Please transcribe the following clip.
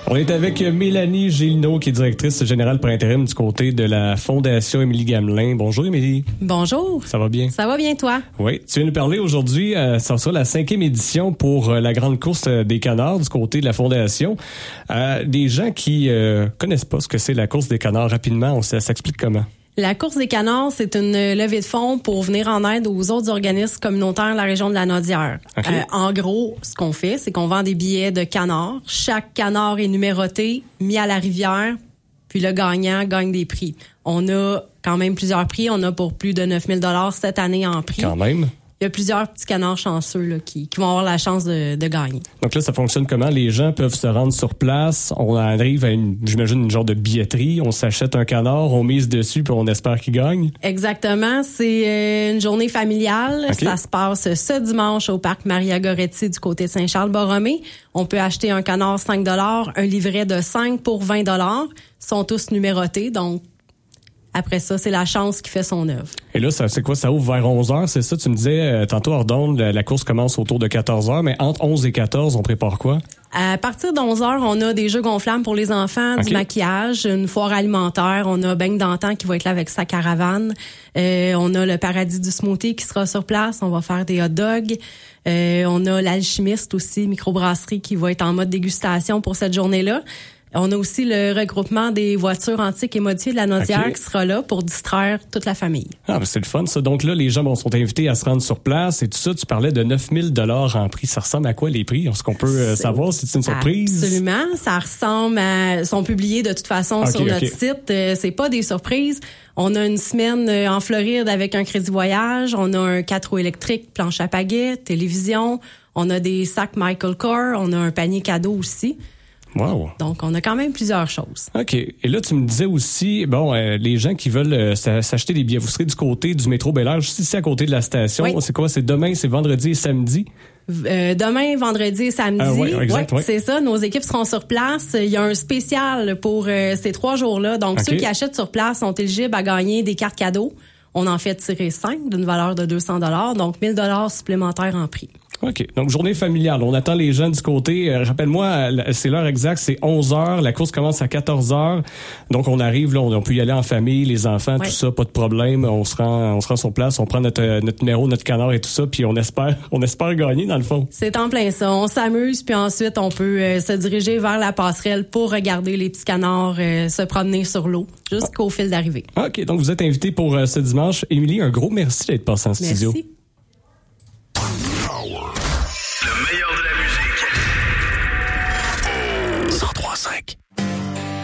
On est avec Mélanie Gélineau, qui est directrice générale par intérim du côté de la Fondation Émilie Gamelin. Bonjour, Émilie. Bonjour. Ça va bien? Ça va bien, toi? Oui. Tu viens nous parler aujourd'hui, ça sera la 5e édition pour la grande course des canards du côté de la Fondation. Des gens qui connaissent pas ce que c'est la course des canards, rapidement, ça s'explique comment? La course des canards, c'est une levée de fonds pour venir en aide aux autres organismes communautaires de la région de la Naudière. Okay. En gros, ce qu'on fait, c'est qu'on vend des billets de canards. Chaque canard est numéroté, mis à la rivière, puis le gagnant gagne des prix. On a quand même plusieurs prix. On a pour plus de 9 000 $ cette année en prix. Quand même. Il y a plusieurs petits canards chanceux là, qui vont avoir la chance de gagner. Donc là, ça fonctionne comment? Les gens peuvent se rendre sur place. On arrive à j'imagine, une genre de billetterie. On s'achète un canard, on mise dessus, puis on espère qu'il gagne. Exactement. C'est une journée familiale. Okay. Ça se passe ce dimanche au parc Maria Goretti du côté de Saint-Charles-Borromée. On peut acheter un canard 5 $, un livret de 5 pour 20 $. Ils sont tous numérotés, donc après ça, c'est la chance qui fait son œuvre. Et là, c'est quoi? Ça ouvre vers 11h, c'est ça? Tu me disais tantôt, Ordonne, la course commence autour de 14h, mais entre 11 et 14, on prépare quoi? À partir de 11h, on a des jeux gonflables pour les enfants, du maquillage, une foire alimentaire. On a Beigne d'antan qui va être là avec sa caravane. On a le paradis du smoothie qui sera sur place. On va faire des hot dogs. On a l'alchimiste aussi, microbrasserie, qui va être en mode dégustation pour cette journée-là. On a aussi le regroupement des voitures antiques et modifiées de la Naudière qui sera là pour distraire toute la famille. Ah, ben c'est le fun, ça. Donc là, les gens sont invités à se rendre sur place et tout ça. Tu parlais de 9 000 $ en prix. Ça ressemble à quoi, les prix? Est-ce qu'on peut savoir si c'est une surprise? Absolument. Ça ressemble à... sont publiés de toute façon sur notre site. C'est pas des surprises. On a une semaine en Floride avec un crédit voyage. On a un 4 roues électriques, planche à pagaie, télévision. On a des sacs Michael Kors. On a un panier cadeau aussi. Wow. Donc, on a quand même plusieurs choses. OK. Et là, tu me disais aussi, les gens qui veulent s'acheter des billets, vous serez du côté du métro Bel-Air, juste ici à côté de la station. Oui. C'est quoi? C'est demain, c'est vendredi et samedi? Demain, vendredi et samedi. Oui, exact, oui. C'est ça. Nos équipes seront sur place. Il y a un spécial pour ces 3 jours-là. Donc, ceux qui achètent sur place sont éligibles à gagner des cartes cadeaux. On en fait tirer 5 d'une valeur de 200 $, donc 1 000 $ supplémentaires en prix. OK. Donc, journée familiale. On attend les gens du côté. Rappelle-moi, c'est l'heure exacte, c'est 11h. La course commence à 14h. Donc, on arrive, là, on peut y aller en famille, les enfants, tout ça, pas de problème. On se rend sur place, on prend notre numéro, notre canard et tout ça, puis on espère gagner, dans le fond. C'est en plein ça. On s'amuse, puis ensuite, on peut se diriger vers la passerelle pour regarder les petits canards se promener sur l'eau jusqu'au fil d'arrivée. OK. Donc, vous êtes invité pour ce dimanche. Émilie, un gros merci d'être passée en studio. Merci.